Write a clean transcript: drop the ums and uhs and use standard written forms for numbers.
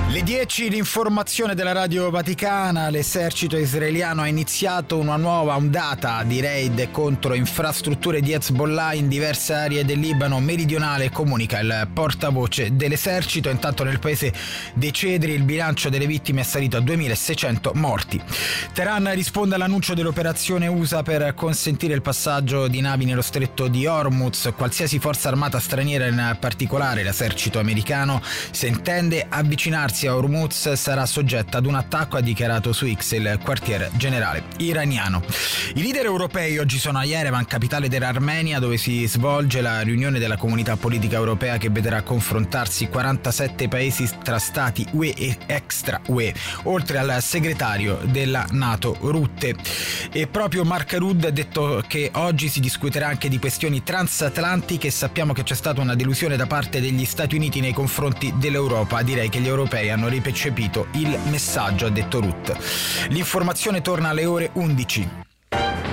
Le 10, l'informazione della Radio Vaticana. L'esercito israeliano ha iniziato una nuova ondata di raid contro infrastrutture di Hezbollah in diverse aree del Libano meridionale, comunica il portavoce dell'esercito. Intanto nel paese dei Cedri il bilancio delle vittime è salito a 2600 morti. Teheran risponde all'annuncio dell'operazione USA per consentire il passaggio di navi nello stretto di Hormuz. Qualsiasi forza armata straniera, in particolare l'esercito americano, se intende avvicinarsi a Hormuz sarà soggetta ad un attacco, ha dichiarato su X il quartier generale iraniano. I leader europei oggi sono a Yerevan, capitale dell'Armenia, dove si svolge la riunione della comunità politica europea che vedrà confrontarsi 47 paesi tra stati UE e extra UE, oltre al segretario della NATO Rutte. E proprio Mark Rutte ha detto che oggi si discuterà anche di questioni transatlantiche e sappiamo che c'è stata una delusione da parte degli Stati Uniti nei confronti dell'Europa. Direi che gli europei hanno ripercepito il messaggio, ha detto Rutte. L'informazione torna alle ore 11.